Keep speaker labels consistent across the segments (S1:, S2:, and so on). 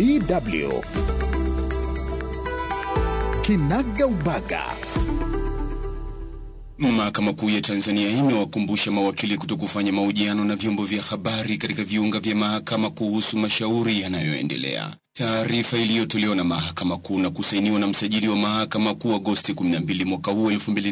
S1: DW Kinaga Ubaga.
S2: Mahakama Kuu ya Tanzania imewakumbusha mawakili kutokufanya mahojiano na vyombo vya habari katika viunga vya mahakama kuhusu mashauri yanayoendelea. Taarifa iliyotolewa na Mahakama Kuu na kusainiwa na msajili wa Mahakama Kuu Agosti 12 mwaka huu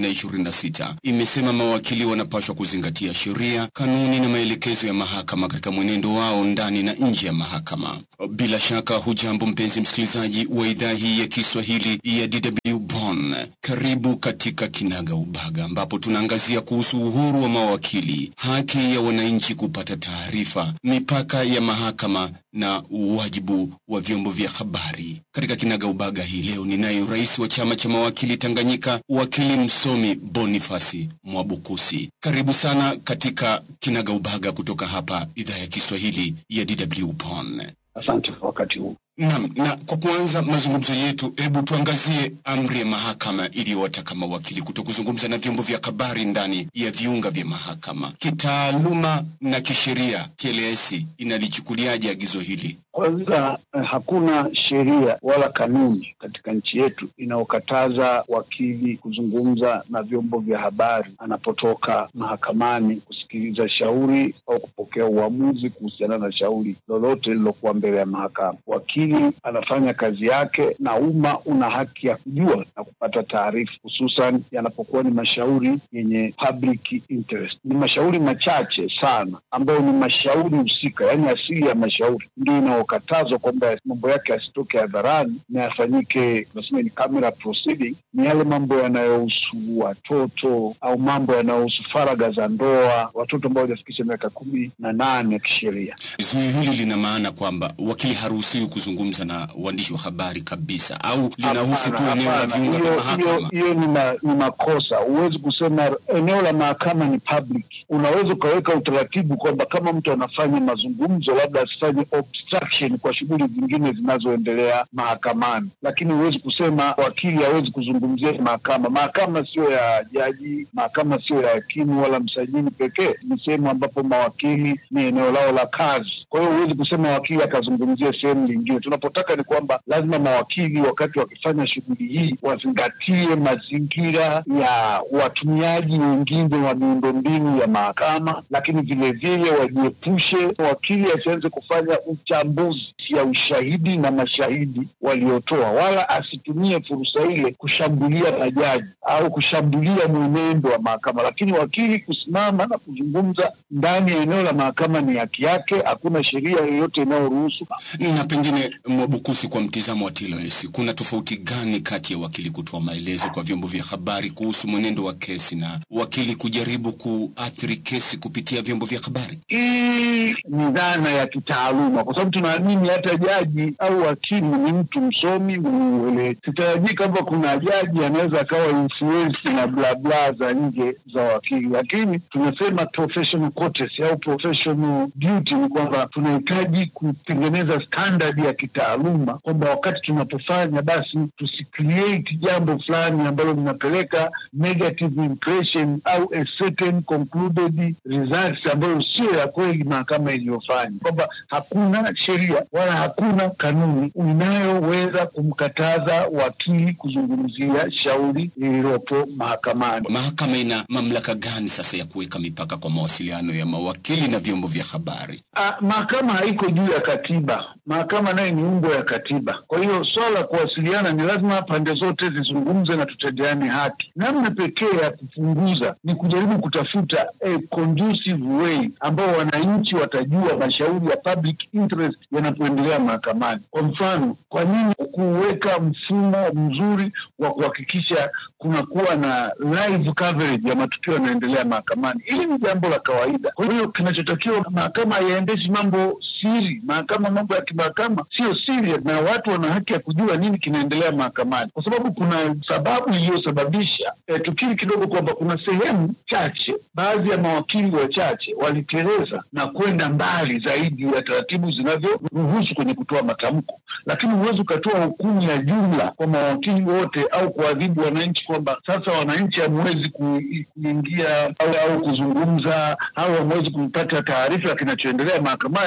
S2: 2026 imesema mawakili wanapaswa kuzingatia sheria, kanuni na maelekezo ya mahakama katika mwenendo wao ndani na nje ya mahakama. Bila shaka hujambo mpenzi msikilizaji wa idhaa hii ya Kiswahili ya DW Bonn. Karibu katika Kinaga Ubaga ambapo tunaangazia kuhusu uhuru wa mawakili, haki ya wananchi kupata taarifa, mipaka ya mahakama na wajibu wa vyombo vya habari. Katika Kinaga Ubaga hii leo ninaye rais wa chama cha mawakili Tanganyika, wakili msomi Boniface Mwabukusi. Karibu sana katika Kinaga Ubaga kutoka hapa idhaa ya Kiswahili ya DW Bonn.
S3: Asante kwa wakati huu.
S2: Na kwa kuanza mazungumzo yetu, hebu tuangazie amri ya mahakama iliyowataka mawakili kutokuzungumza na vyombo vya habari ndani ya viunga vya mahakama. Kitaaluma na kisheria, TLS inalichukuliaje agizo hili?
S3: Kwanza, hakuna sheria wala kanuni katika nchi yetu inayokataza wakili kuzungumza na vyombo vya habari anapotoka mahakamani kusikiliza shauri au kupokea uamuzi kuhusiana na shauri lolote lilokuwa mbele ya mahakama. Wakili anafanya kazi yake na umma una haki ya kujua na kupata taarifa, hususan yanapokuwa ni mashauri yenye public interest. Ni mashauri machache sana ambayo ni mashauri husika, yani asili ya mashauri ndio inayokatazwa kwamba mambo yake asitoke hadharani na yafanyike, nasema ni camera proceeding. Ni yale mambo yanayohusu watoto au mambo yanayohusu faragha za ndoa, watoto ambao hawajafikisha miaka 18 ya kisheria.
S2: Zuio hili lina maana kwamba wakili haruhusiwi kuzungumza na waandishi wa habari kabisa, au linahusu tu eneo la viunga vya mahakama?
S3: Hiyo ni makosa. Huwezi kusema eneo la mahakama ni public. Unaweza ukaweka utaratibu kwamba kama mtu anafanya mazungumzo labda asifanye obstruction kwa shughuli zingine zinazoendelea mahakamani, lakini huwezi kusema wakili hawezi kuzungumzia mahakama. Mahakama sio ya jaji, mahakama sio ya hakimu wala msajili pekee. Ni sehemu ambapo mawakili ni eneo lao la kazi. Kwa hiyo huwezi kusema wakili akazungumzia sehemu nyingine. Tunapotaka ni kwamba lazima mawakili wakati wakifanya shughuli hii wazingatie mazingira ya watumiaji wengine wa miundombinu ya mahakama, lakini vile vile wajiepushe, wakili asianze kufanya uchambuzi ya ushahidi na mashahidi waliotoa, wala asitumie fursa ile kushambulia majaji au kushambulia mwenendo wa mahakama. Lakini wakili kusimama na kuzungumza ndani ya eneo la mahakama ni haki yake, hakuna sheria yoyote inayoruhusu.
S2: Na pengine Mwabukusi, kwa mtizamo wa TLS, kuna tofauti gani kati ya wakili kutoa maelezo kwa vyombo vya habari kuhusu mwenendo wa kesi na wakili kujaribu kuathiri kesi kupitia vyombo vya habari?
S3: Hii ni dhana ya kitaaluma, kwa sababu tunaamini hata jaji au wakili ni mtu msomi mwenye. Sitarajii kwamba kuna jaji anaweza akawa influence na bla bla za nje za wakili, lakini tunasema professional courtesy au professional duty ni kwamba tunahitaji kutengeneza standard ya kitaaluma kwamba wakati tunapofanya basi tusicreate jambo fulani ambalo linapeleka negative impression au a certain concluded results ambayo sio ya kweli mahakama iliyofanya, kwamba hakuna sheria wala hakuna kanuni inayoweza kumkataza wakili kuzungumzia shauri lililopo mahakamani.
S2: Mahakama ina mamlaka gani sasa ya kuweka mipaka kwa mawasiliano ya mawakili na vyombo vya habari?
S3: Mahakama haiko juu ya katiba. Mahakama nayo ni umbo ya katiba. Kwa hiyo swala kuwasiliana ni lazima pande zote zizungumze na tutendeane haki. Namna pekee ya kupunguza ni kujaribu kutafuta a conducive way ambao wananchi watajua mashauri ya public interest yanapoendelea mahakamani. Kwa mfano, kwa nini kuweka mfumo mzuri wa kuhakikisha kunakuwa na live coverage ya matukio yanayoendelea mahakamani? Hili ni jambo la kawaida. Kwa hiyo kinachotakiwa, mahakama haiendeshi mambo siri. Mahakama, mambo ya kimahakama sio siri, na watu wana haki ya kujua nini kinaendelea mahakamani, kwa sababu kuna sababu iliyosababisha tukiri kidogo kwamba kuna sehemu chache, baadhi ya mawakili wachache waliteleza na kwenda mbali zaidi ya taratibu zinavyoruhusu kwenye kutoa matamko. Lakini huwezi ukatoa hukumu ya jumla kwa mawakili wote au kuadhibu wananchi kwamba sasa wananchi hamwezi kuingia au kuzungumza au hamwezi kupata taarifa kinachoendelea mahakamani, sababu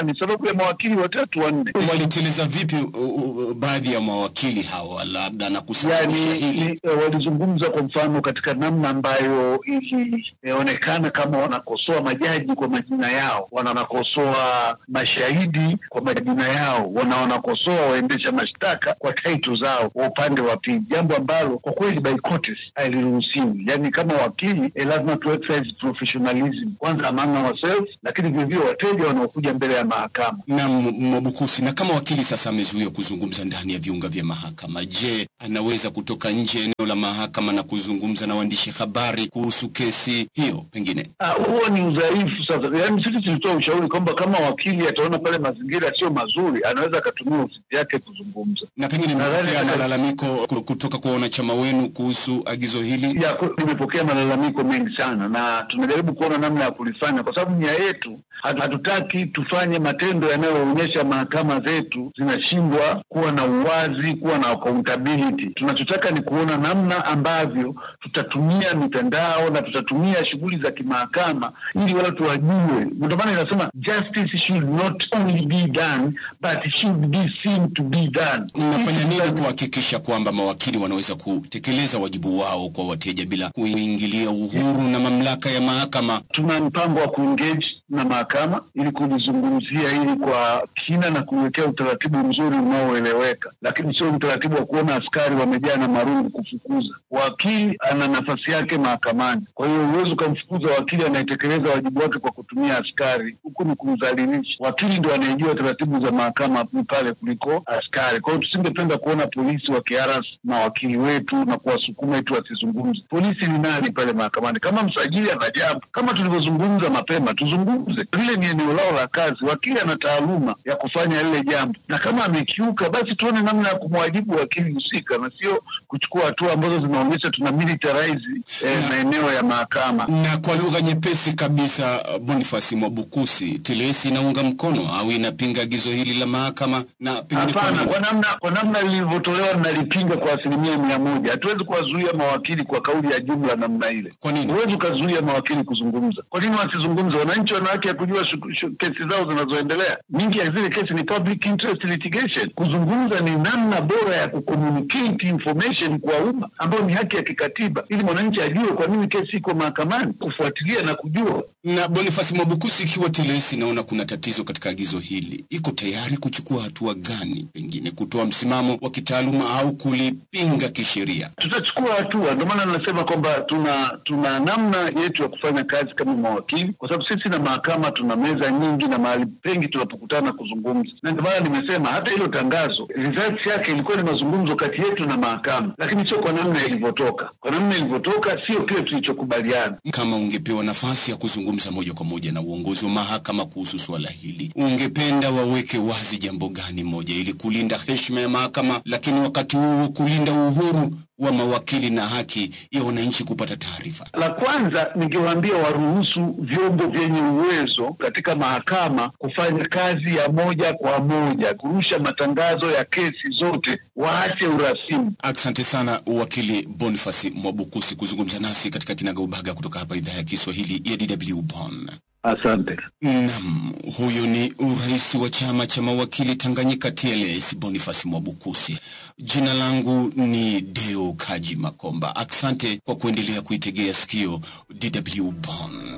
S3: grupu ya mawakili 3 4.
S2: Waliteleza vipi baadhi ya mawakili hawa labda na kusababisha hili?
S3: Walizungumza kwa mfano katika namna ambayo ilionekana kama wanakosoa majaji kwa majina yao, wanakosoa mashahidi kwa majina yao, wanakosoa waendesha mashtaka kwa title zao wa upande wa pili, jambo ambalo kwa kweli by courtesy haliruhusiwi. Yani kama wakili lazima tu exercise professionalism kwanza among ourselves, lakini vivyo wateja wanaokuja mbele ya mahakama.
S2: Na Mwabukusi, na kama wakili sasa amezuiwa kuzungumza ndani ya viunga vya mahakama, je, anaweza kutoka nje eneo la mahakama na kuzungumza na waandishi habari kuhusu kesi hiyo pengine?
S3: Huo ni udhaifu sasa. Yani sisi tulitoa ushauri kwamba kama wakili ataona pale mazingira sio mazuri, anaweza akatumia ofisi yake kuzungumza.
S2: Na pengine mmepokea malalamiko kutoka kwa wanachama wenu kuhusu agizo hili?
S3: Nimepokea malalamiko mengi sana na tunajaribu kuona namna ya kulifanya, kwa sababu nia yetu hatutaki tufanye matendo yanayoonyesha mahakama zetu zinashindwa kuwa na uwazi, kuwa na accountability. Tunachotaka ni kuona namna ambavyo tutatumia mitandao na tutatumia shughuli za kimahakama ili watu wajue. Ndio maana inasema justice should not only be done but should be seen to be done.
S2: Mnafanya nini kuhakikisha kwamba mawakili wanaweza kutekeleza wajibu wao kwa wateja bila kuingilia uhuru na mamlaka ya mahakama?
S3: Tuna mpango wa kuengage na mahakama ili kulizungumzia hili kwa kina na kuwekea utaratibu mzuri unaoeleweka, lakini sio utaratibu wa kuona askari wamejaa na marungu kufukuza. Wakili ana nafasi yake mahakamani, kwa hiyo uwezo ukamfukuza wakili anayetekeleza wajibu wake kwa kutumia askari, huku ni kumdhalilisha. Wakili ndio anayejua taratibu za mahakama pale kuliko askari. Kwa hiyo tusingependa kuona polisi wakiharas mawakili wetu na kuwasukuma eti wasizungumze. Polisi ni nani pale mahakamani? Kama msajili ana jambo, kama tulivyozungumza mapema, tuzungumze. Lile ni eneo lao la kazi. Wakili ana taaluma ya kufanya lile jambo, na kama amekiuka basi tuone namna ya kumwajibu wakili husika, na sio kuchukua hatua ambazo zinaonyesha tuna militarize maeneo ya mahakama.
S2: Na kwa lugha nyepesi kabisa, Boniface Mwabukusi, TLS inaunga mkono au inapinga agizo hili la mahakama? Na pengine
S3: kwa namna lilivyotolewa nalipinga kwa 100%. Hatuwezi kuwazuia mawakili kwa kauli ya jumla namna ile.
S2: Kwa nini?
S3: Huwezi kuzuia mawakili kuzungumza. Kwa nini wasizungumze? Wananchi wana haki ya kujua kesi zao zinazoendelea. Nyingi ya zile kesi ni public interest litigation. Kuzungumza ni namna bora ya kucommunicate information kwa umma, ambayo ni haki ya kikatiba, ili mwananchi ajue kwa nini kesi iko mahakamani, kufuatilia na kujua.
S2: Na Boniface Mwabukusi, ikiwa TLS inaona kuna tatizo katika agizo hili, iko tayari kuchukua hatua gani, pengine kutoa msimamo wa kitaaluma au kulipinga kisheria?
S3: Tutachukua hatua. Ndio maana nasema kwamba tuna namna yetu ya kufanya kazi kama mawakili, kwa sababu sisi na mahakama tuna meza nyingi na mahali pengi tunapokutana kuzungumza. Na ndio maana nimesema hata hilo tangazo results yake ilikuwa ni mazungumzo kati yetu na mahakama, lakini sio kwa namna ilivyotoka. Kwa namna ilivyotoka sio kile tulichokubaliana.
S2: Kama ungepewa nafasi ya kuzungumza moja kwa moja na uongozi wa mahakama kuhusu swala hili, ungependa waweke wazi jambo gani moja ili kulinda heshima ya mahakama, lakini wakati huo kulinda uhuru wa mawakili na haki ya wananchi kupata taarifa?
S3: La kwanza ningewaambia waruhusu vyombo vyenye uwezo katika mahakama kufanya kazi ya moja kwa moja, kurusha matangazo ya kesi zote, waache urasimu.
S2: Asante sana wakili Boniface Mwabukusi kuzungumza nasi katika Kinagaubaga kutoka hapa idhaa ya Kiswahili ya DW Bonn.
S3: Asante.
S2: Naam, huyo ni rais wa chama cha mawakili Tanganyika TLS, Boniface Mwabukusi. Jina langu ni Deo Kaji Makomba. Asante kwa kuendelea kuitegea sikio DW Bonn.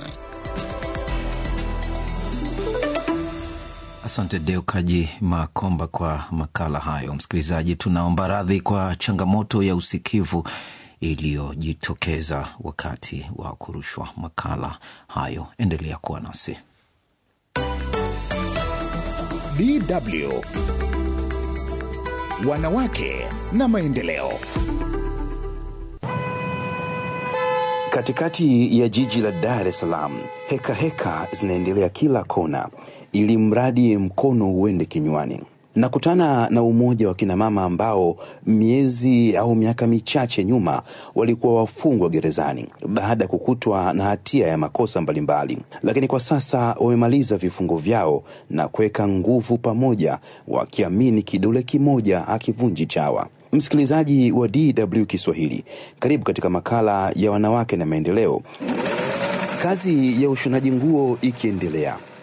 S4: Asante Deo Kaji Makomba kwa makala hayo. Msikilizaji, tunaomba radhi kwa changamoto ya usikivu iliyojitokeza wakati wa kurushwa makala hayo. Endelea kuwa nasi.
S1: DW Wanawake na maendeleo.
S5: Katikati ya jiji la Dar es Salaam, heka zinaendelea kila kona, ili mradi mkono uende kinywani. Nakutana na umoja wa kina mama ambao miezi au miaka michache nyuma walikuwa wafungwa gerezani baada ya kukutwa na hatia ya makosa mbalimbali, lakini kwa sasa wamemaliza vifungo vyao na kuweka nguvu pamoja, wakiamini kidole kimoja hakivunji chawa. Msikilizaji wa DW Kiswahili, karibu katika makala ya wanawake na maendeleo. Kazi ya ushonaji nguo ikiendelea,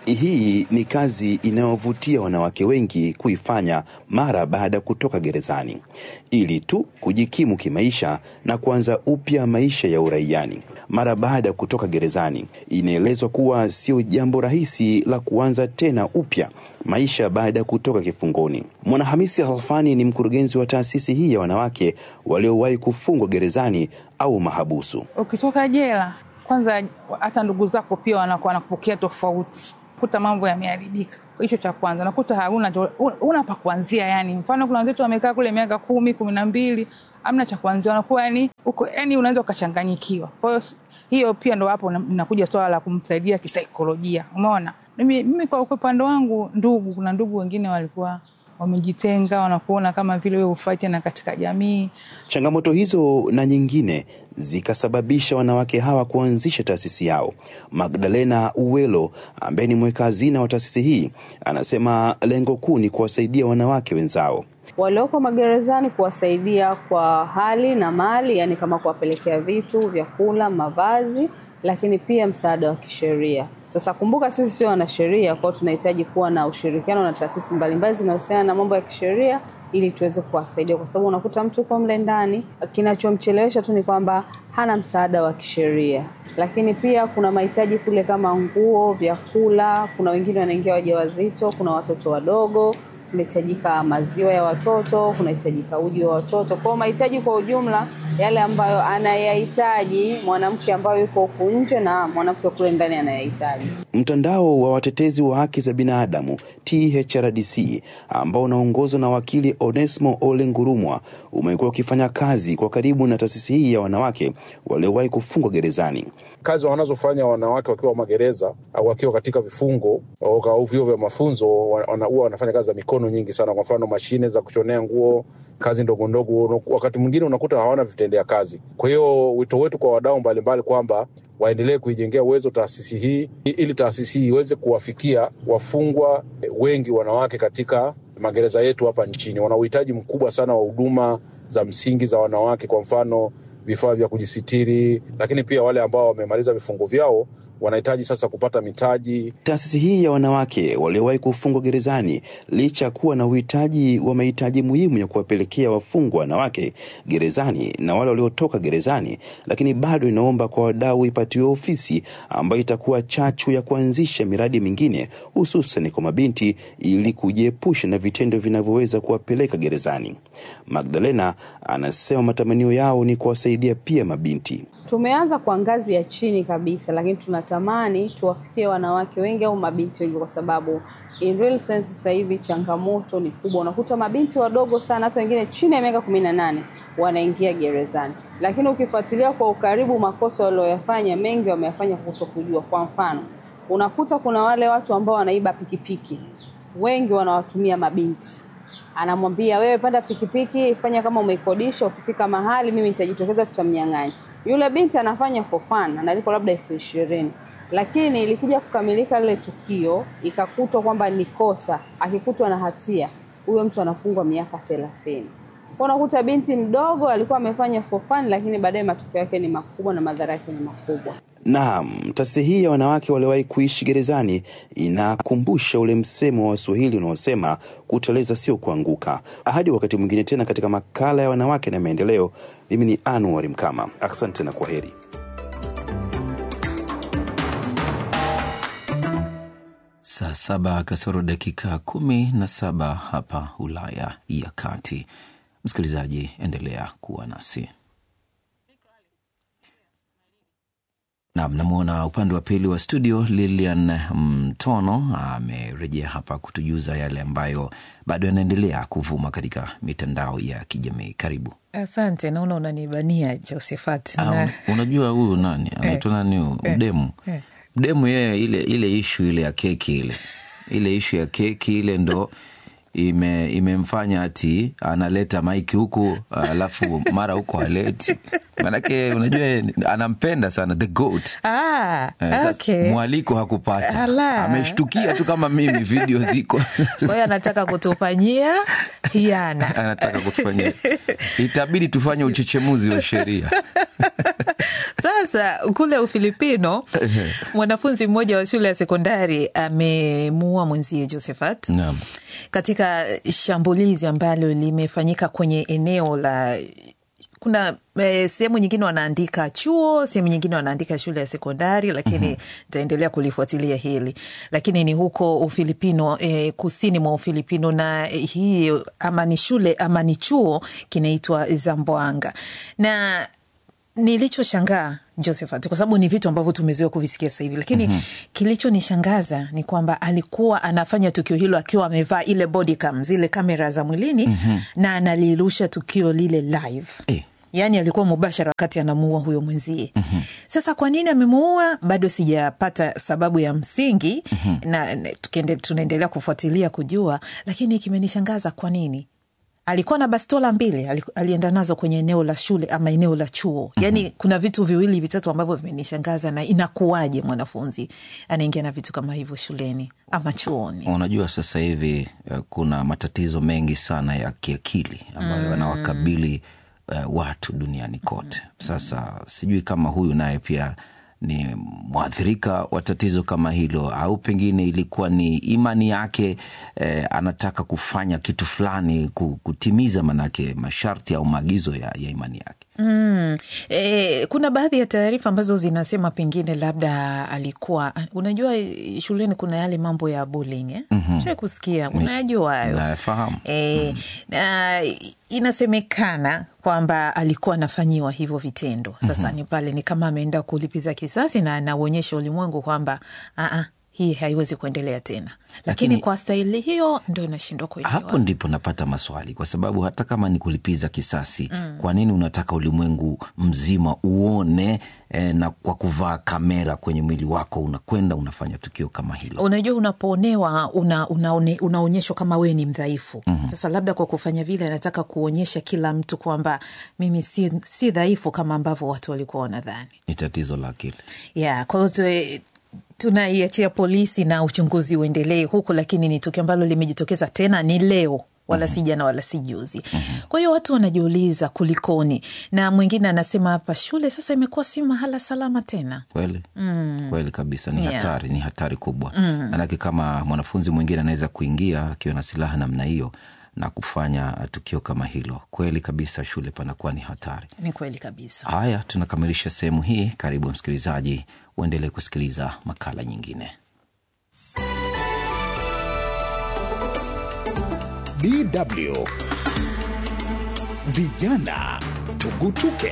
S5: Hii ni kazi inayovutia wanawake wengi kuifanya mara baada kutoka gerezani, ili tu kujikimu kimaisha na kuanza upya maisha ya uraiani. Mara baada kutoka gerezani, inaelezwa kuwa sio jambo rahisi la kuanza tena upya maisha baada kutoka kifungoni. Mwanahamisi Halfani ni mkurugenzi wa taasisi hii ya wanawake waliowahi kufungwa gerezani au mahabusu.
S6: Ukitoka jela, kwanza hata ndugu zako pia wanakuwa wanakupokea tofauti. Kuta mambo yameharibika. Hicho cha kwanza. Nakuta hauna pa kuanzia yani. Mfano kuna wenzetu wamekaa kule miaka 10, 12, hamna cha kuanzia. Wanakuwa yani uko yani unaweza ukachanganyikiwa. Kwa hiyo hiyo pia ndo hapo nakuja swala la kumsaidia kisaikolojia. Umeona? Mimi kwa upande wangu kuna ndugu wengine walikuwa wamejitenga, wanakuona kama vile wewe ufight na katika jamii.
S5: Changamoto hizo na nyingine zikasababisha wanawake hawa kuanzisha taasisi yao. Magdalena Uwelo, ambaye ni mweka hazina wa taasisi hii, anasema lengo kuu ni kuwasaidia wanawake wenzao
S7: walioko magerezani, kuwasaidia kwa hali na mali, yani kama kuwapelekea vitu, vyakula, mavazi, lakini pia msaada wa kisheria. Sasa kumbuka sisi sio wanasheria, kwa tunahitaji kuwa na ushirikiano na taasisi mbalimbali zinazohusiana na mambo ya kisheria ili tuweze kuwasaidia, kwa sababu unakuta mtu kwa mle ndani kinachomchelewesha tu ni kwamba hana msaada wa kisheria. Lakini pia kuna mahitaji kule kama nguo, vyakula, kuna wengine wanaingia wajawazito, kuna watoto wadogo, kunahitajika maziwa ya watoto, kunahitajika uji wa watoto. Kwa mahitaji kwa ujumla yale ambayo anayahitaji mwanamke ambaye yuko huko nje na mwanamke kule ndani anayahitaji.
S5: Mtandao wa watetezi wa haki za binadamu THRDC, ambao unaongozwa na wakili Onesmo Ole Ngurumwa, umekuwa ukifanya kazi kwa karibu na taasisi hii ya wanawake waliowahi kufungwa gerezani.
S8: Kazi wanazofanya wanawake wakiwa magereza au wakiwa katika vifungo au vyuo vya mafunzo, huwa wanafanya kazi za mikono nyingi sana. Kwa mfano mashine za kushonea nguo, kazi ndogo ndogo, wakati mwingine unakuta hawana vitendea kazi. Kwa hiyo wito wetu kwa wadau mbalimbali kwamba waendelee kuijengea uwezo taasisi hii ili taasisi hii iweze kuwafikia wafungwa wengi wanawake katika magereza yetu hapa nchini. Wana uhitaji mkubwa sana wa huduma za msingi za wanawake, kwa mfano vifaa vya kujisitiri, lakini pia wale ambao wamemaliza vifungo vyao wanahitaji sasa kupata mitaji.
S5: Taasisi hii ya wanawake waliowahi kufungwa gerezani, licha kuwa na uhitaji wa mahitaji muhimu ya kuwapelekea wafungwa wanawake gerezani na wale waliotoka gerezani, lakini bado inaomba kwa wadau ipatiwe ofisi ambayo itakuwa chachu ya kuanzisha miradi mingine, hususan kwa mabinti, ili kujiepusha na vitendo vinavyoweza kuwapeleka gerezani. Magdalena anasema matamanio yao ni kuwasaidia pia mabinti.
S7: Tumeanza kwa ngazi ya chini kabisa, lakini tunatamani tuwafikie wanawake wengi au mabinti wengi, kwa sababu in real sense sasa hivi changamoto ni kubwa. Unakuta mabinti wadogo sana, hata wengine chini ya miaka 18 wanaingia gerezani. Lakini ukifuatilia kwa ukaribu makosa waliyofanya, mengi wameyafanya kutokujua. Kwa mfano, unakuta kuna wale watu ambao wanaiba pikipiki. Wengi wanawatumia mabinti. Anamwambia wewe panda pikipiki, fanya kama umeikodisha, ukifika mahali mimi nitajitokeza tutamnyang'anya. Yule binti anafanya for fun, analipo labda 20,000. Lakini ilikija kukamilika lile tukio, ikakutwa kwamba ni kosa, akikutwa na hatia, huyo mtu anafungwa miaka 30. Unakuta binti mdogo alikuwa amefanya for fun, lakini baadaye matokeo yake ni makubwa na madhara yake ni makubwa.
S5: Naam, taasisi hii ya wanawake waliowahi kuishi gerezani inakumbusha ule msemo wa Waswahili unaosema kuteleza sio kuanguka. Hadi wakati mwingine tena katika makala ya wanawake na maendeleo, mimi ni Anwar Mkama. Asante na kwaheri.
S4: Saa 7:17 hapa Ulaya ya Kati. Msikilizaji, endelea kuwa nasi. Namuona upande wa pili wa studio Lilian Mtono amerejea hapa kutujuza yale ambayo bado yanaendelea kuvuma katika mitandao ya kijamii. Karibu.
S9: Asante, naona unanibania Josephat.
S4: Unajua huyu nani? Anaitwa nani huyu? Mdemu. Mdemu yeye ile issue ile ya keki ile issue ya keki ile ndo imemfanya ati analeta maiki huku alafu mara huko aleti. Manake unajua anampenda sana the goat.
S9: Okay.
S4: Mwaliko hakupata. Ameshtukia tu kama mimi, video ziko.
S9: Kwa hiyo anataka kutufanyia hiana.
S4: Anataka kutufanyia. Itabidi tufanye uchechemuzi wa sheria.
S9: Sasa kule Ufilipino mwanafunzi mmoja wa shule ya sekondari amemuua mwenzie Josephat.
S4: Naam.
S9: Katika shambulizi ambalo limefanyika kwenye eneo la kuna sehemu nyingine wanaandika chuo, sehemu nyingine wanaandika shule ya sekondari, lakini nitaendelea kulifuatilia hili. Lakini ni huko Ufilipino, kusini mwa Ufilipino, na hii ama ni shule ama ni chuo kinaitwa Zamboanga. Na nilichoshangaa Josephat, kwa sababu ni vitu ambavyo tumezoea kuvisikia sasa hivi, lakini kilichonishangaza ni kwamba alikuwa anafanya tukio hilo akiwa amevaa ile body cam, zile kamera za mwilini, na analirusha tukio lile live. Yani alikuwa mubashara wakati anamuua huyo mwenzie. Sasa kwa nini amemuua? Bado sijapata sababu ya msingi, na tunaendelea kufuatilia kujua, lakini kimenishangaza kwa nini. Alikuwa na bastola 2, alienda nazo kwenye eneo la shule ama eneo la chuo. Yani kuna vitu viwili vitatu ambavyo vimenishangaza, na inakuwaje mwanafunzi anaingia na vitu kama hivyo shuleni ama chuoni?
S4: Unajua sasa hivi kuna matatizo mengi sana ya kiakili ambayo yanawakabili watu duniani kote. Sasa sijui kama huyu naye pia ni mwathirika wa tatizo kama hilo, au pengine ilikuwa ni imani yake, anataka kufanya kitu fulani kutimiza manake masharti au maagizo ya imani yake.
S9: Kuna baadhi ya taarifa ambazo zinasema pengine labda alikuwa, unajua shuleni kuna yale mambo ya bullying, Shai kusikia, unajua hayo?
S4: Nafahamu.
S9: Inasemekana kwamba alikuwa anafanyiwa hivyo vitendo. Sasa ni pale ni kama ameenda kulipiza kisasi, na anaonyesha ulimwengu kwamba hii haiwezi kuendelea tena. Lakini kwa staili hiyo ndio inashindwa kuelewa.
S4: Hapo ndipo napata maswali, kwa sababu hata kama ni kulipiza kisasi, kwa nini unataka ulimwengu mzima uone, na kwa kuvaa kamera kwenye mwili wako unakwenda unafanya tukio kama hilo? Unajua
S9: unapoonewa unaonyeshwa kama we ni mdhaifu. Sasa labda kwa kufanya vile anataka kuonyesha kila mtu kwamba mimi si dhaifu kama ambavyo watu walikuwa wanadhani.
S4: Ni tatizo la akili.
S9: Kwa hiyo tunaiachia polisi na uchunguzi uendelee huko, lakini ni tukio ambalo limejitokeza tena ni leo, wala si jana wala si juzi. Kwa hiyo watu wanajiuliza kulikoni, na mwingine anasema hapa shule sasa imekuwa si mahala salama tena.
S4: Kweli kabisa, ni hatari, ni hatari kubwa. Manake kama mwanafunzi mwingine anaweza kuingia akiwa na silaha namna hiyo na kufanya tukio kama hilo, kweli kabisa shule panakuwa ni hatari.
S9: Ni kweli kabisa.
S4: Haya, tunakamilisha sehemu hii. Karibu msikilizaji, uendelee kusikiliza makala nyingine.
S1: DW Vijana Tugutuke.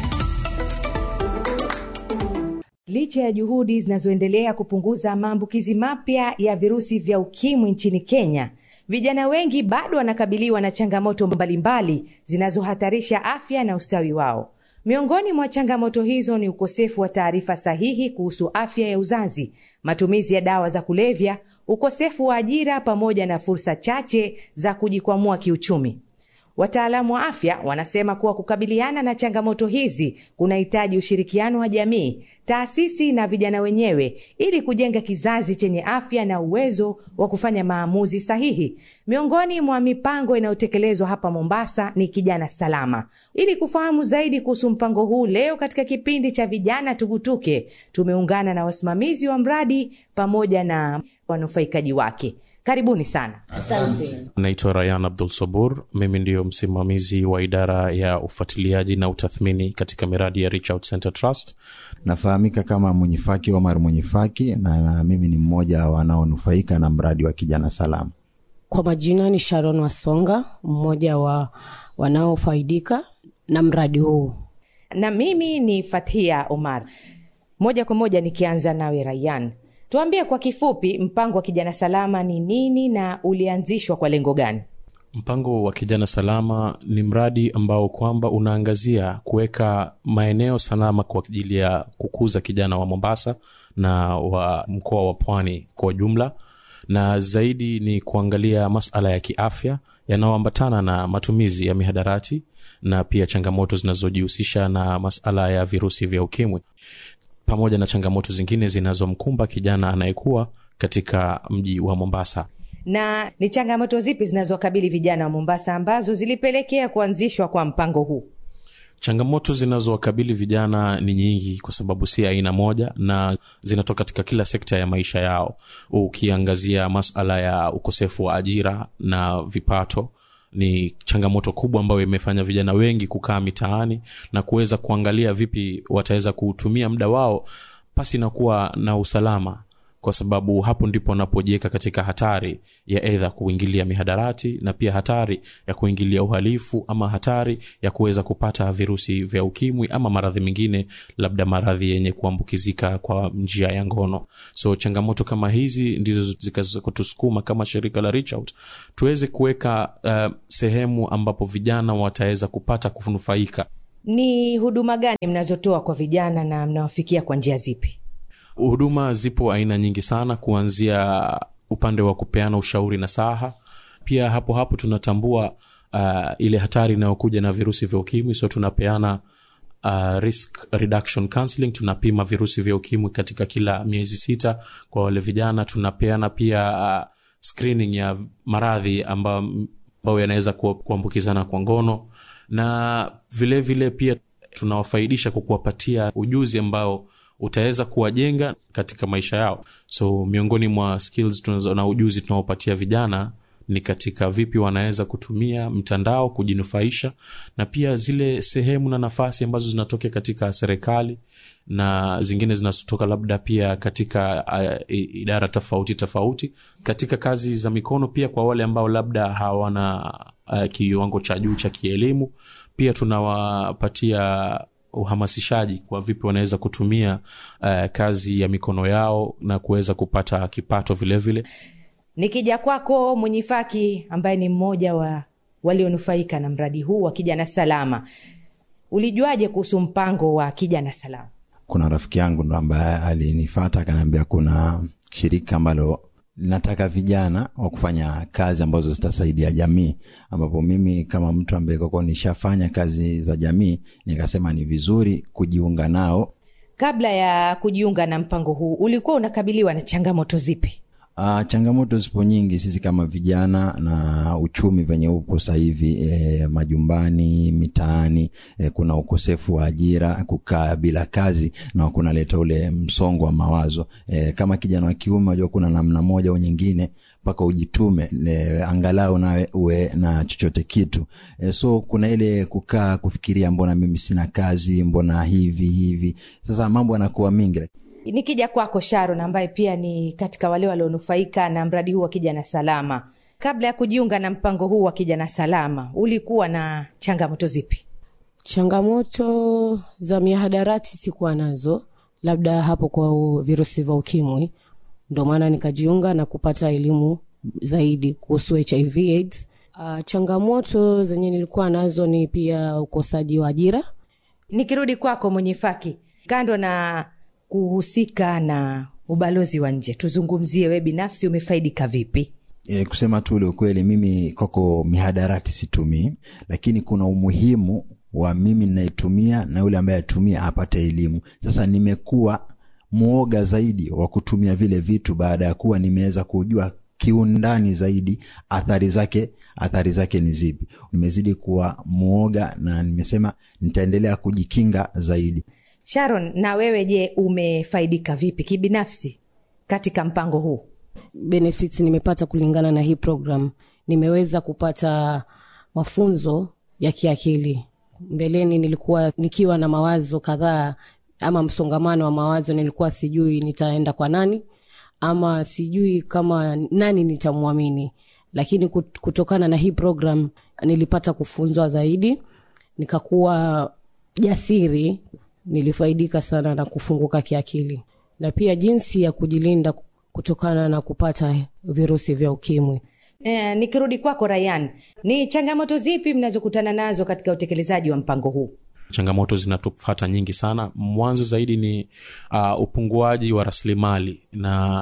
S10: Licha ya juhudi zinazoendelea kupunguza maambukizi mapya ya virusi vya ukimwi nchini Kenya, vijana wengi bado wanakabiliwa na changamoto mbalimbali zinazohatarisha afya na ustawi wao. Miongoni mwa changamoto hizo ni ukosefu wa taarifa sahihi kuhusu afya ya uzazi, matumizi ya dawa za kulevya, ukosefu wa ajira pamoja na fursa chache za kujikwamua kiuchumi. Wataalamu wa afya wanasema kuwa kukabiliana na changamoto hizi kunahitaji ushirikiano wa jamii, taasisi na vijana wenyewe ili kujenga kizazi chenye afya na uwezo wa kufanya maamuzi sahihi. Miongoni mwa mipango inayotekelezwa hapa Mombasa ni Kijana Salama. Ili kufahamu zaidi kuhusu mpango huu, leo katika kipindi cha Vijana Tugutuke tumeungana na wasimamizi wa mradi pamoja na wanufaikaji wake. Karibuni sana.
S8: Asante. Naitwa Ryan Abdul Sabur. Mimi ndio msimamizi wa idara ya ufuatiliaji na utathmini katika miradi ya Reach Out Center Trust.
S11: Nafahamika kama Munyifaki Omar Munyifaki, na mimi ni mmoja wanaonufaika na mradi wa Kijana Salama.
S12: Kwa majina ni Sharon Wasonga, mmoja wa wanaofaidika na mradi huu.
S10: Na mimi ni Fathia Omar. Moja kwa moja nikianza nawe Ryan. Tuambie kwa kifupi mpango wa Kijana Salama ni nini na ulianzishwa kwa lengo gani?
S8: Mpango wa Kijana Salama ni mradi ambao kwamba unaangazia kuweka maeneo salama kwa ajili ya kukuza kijana wa Mombasa na wa mkoa wa Pwani kwa jumla, na zaidi ni kuangalia masuala ya kiafya yanayoambatana na matumizi ya mihadarati na pia changamoto zinazojihusisha na masuala ya virusi vya ukimwi, pamoja na changamoto zingine zinazomkumba kijana anayekuwa katika mji wa Mombasa.
S10: Na ni changamoto zipi zinazokabili vijana wa Mombasa ambazo zilipelekea kuanzishwa kwa mpango huu?
S13: Changamoto zinazowakabili vijana ni nyingi, kwa sababu si aina moja na zinatoka katika kila sekta ya maisha yao. Ukiangazia masuala ya ukosefu wa ajira na vipato, ni changamoto kubwa ambayo imefanya vijana wengi kukaa mitaani na kuweza kuangalia vipi wataweza kutumia muda wao pasi na kuwa na usalama, kwa sababu hapo ndipo wanapojiweka katika hatari ya aidha kuingilia mihadarati na pia hatari ya kuingilia uhalifu ama hatari ya kuweza kupata virusi vya ukimwi ama maradhi mengine, labda maradhi yenye kuambukizika kwa njia ya ngono. So changamoto kama hizi ndizo zikazotusukuma kama shirika la Reach Out tuweze kuweka sehemu ambapo vijana wataweza kupata kunufaika.
S10: Ni huduma gani mnazotoa kwa vijana na mnawafikia kwa njia zipi?
S13: Huduma zipo aina nyingi sana, kuanzia upande wa kupeana ushauri na saha. Pia hapo tunatambua ile hatari inayokuja na virusi vya ukimwi, so tunapeana risk reduction counseling. Tunapima virusi vya ukimwi katika kila miezi 6 kwa wale vijana. Tunapeana pia screening ya maradhi ambayo yanaweza kuambukizana kwa ngono, na vile pia tunawafaidisha kwa kuwapatia ujuzi ambao utaweza kuwajenga katika maisha yao. So miongoni mwa skills na ujuzi tunaopatia vijana ni katika vipi wanaweza kutumia mtandao kujinufaisha, na pia zile sehemu na nafasi ambazo zinatokea katika serikali na zingine zinatoka labda pia katika idara tofauti katika kazi za mikono. Pia kwa wale ambao labda hawana kiwango cha juu cha kielimu, pia tunawapatia uhamasishaji kwa vipi wanaweza kutumia kazi ya mikono yao na kuweza kupata kipato vile vile.
S10: Nikija kwako Mwenyifaki, ambaye ni mmoja wa walionufaika na mradi huu wa Kijana Salama, ulijuaje kuhusu mpango wa Kijana Salama?
S11: Kuna rafiki yangu ndo ambaye alinifuata akaniambia kuna shirika ambalo linataka vijana wa kufanya kazi ambazo zitasaidia jamii, ambapo mimi kama mtu ambaye kwa nishafanya kazi za jamii nikasema ni vizuri kujiunga nao.
S10: Kabla ya kujiunga na mpango huu ulikuwa unakabiliwa na changamoto zipi?
S11: Changamoto zipo nyingi. Sisi kama vijana na uchumi venye upo sasa hivi, majumbani, mitaani, kuna ukosefu wa ajira, kukaa bila kazi na kunaleta ule msongo wa mawazo. Kama kijana wa kiume unajua kuna namna moja au nyingine mpaka ujitume angalau na uwe na chochote kitu. So kuna ile kukaa kufikiria, mbona mimi sina kazi, mbona hivi. Sasa mambo yanakuwa mingi.
S10: Nikija kwako Sharon, ambaye pia ni katika wale walionufaika na mradi huu wa Kijana Salama, kabla ya kujiunga na mpango huu wa Kijana Salama ulikuwa na changamoto zipi?
S12: Changamoto za mihadarati sikuwa nazo, labda hapo kwa virusi vya ukimwi. Ndio maana nikajiunga na kupata elimu zaidi kuhusu HIV AIDS. Changamoto zenye nilikuwa nazo ni pia ukosaji wa ajira.
S10: Nikirudi kwako Mwenyifaki, kando na kuhusika na ubalozi wa nje, tuzungumzie wewe binafsi umefaidika vipi?
S11: Kusema tu ule ukweli, mimi koko mihadarati situmii, lakini kuna umuhimu wa mimi ninaitumia na yule ambaye atumia apate elimu. Sasa nimekuwa muoga zaidi wa kutumia vile vitu baada ya kuwa nimeweza kujua kiundani zaidi athari zake ni zipi. Nimezidi kuwa muoga na nimesema nitaendelea kujikinga zaidi.
S10: Sharon, na wewe je, umefaidika vipi kibinafsi katika mpango huu?
S12: Benefits nimepata kulingana na hii program. Nimeweza kupata mafunzo ya kiakili. Mbeleni nilikuwa nikiwa na mawazo kadhaa ama msongamano wa mawazo, nilikuwa sijui nitaenda kwa nani ama sijui kama nani nitamwamini. Lakini kutokana na hii program nilipata kufunzwa zaidi, nikakuwa jasiri, nilifaidika sana na kufunguka kiakili. Na pia jinsi ya kujilinda kutokana na kupata virusi vya ukimwi.
S10: Nikirudi kwako Ryan, ni changamoto zipi mnazokutana nazo katika utekelezaji wa mpango huu?
S13: Changamoto zinatufuata nyingi sana. Mwanzo zaidi ni upunguaji wa rasilimali, na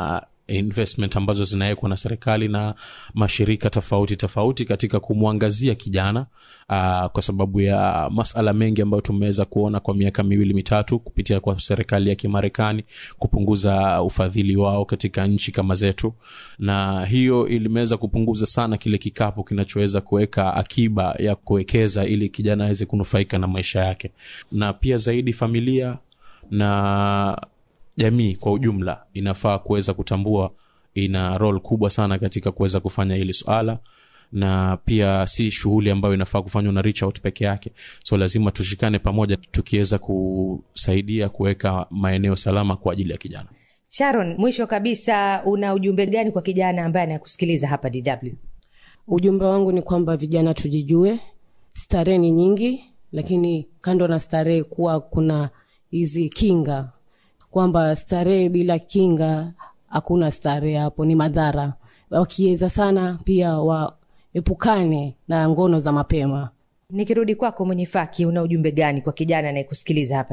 S13: investment ambazo zinawekwa na serikali na mashirika tofauti katika kumwangazia kijana kwa sababu ya masala mengi ambayo tumeweza kuona kwa miaka 2-3 kupitia kwa serikali ya Kimarekani kupunguza ufadhili wao katika nchi kama zetu, na hiyo ilimeweza kupunguza sana kile kikapu kinachoweza kuweka akiba ya kuwekeza ili kijana aweze kunufaika na maisha yake. Na pia zaidi familia na jamii kwa ujumla inafaa kuweza kutambua ina role kubwa sana katika kuweza kufanya hili swala, na pia si shughuli ambayo inafaa kufanywa na reach out peke yake. So lazima tushikane pamoja tukiweza kusaidia kuweka maeneo salama kwa ajili ya kijana.
S10: Sharon, mwisho kabisa, una ujumbe gani kwa kijana ambaye anakusikiliza hapa DW?
S12: Ujumbe wangu ni kwamba vijana tujijue. Starehe ni nyingi, lakini kando na starehe kuwa kuna hizi kinga, kwamba starehe bila kinga hakuna starehe, hapo ni madhara. Wakiweza sana pia waepukane na ngono za mapema.
S10: Nikirudi kwako Mwenyefaki, una ujumbe gani kwa kijana anayekusikiliza hapa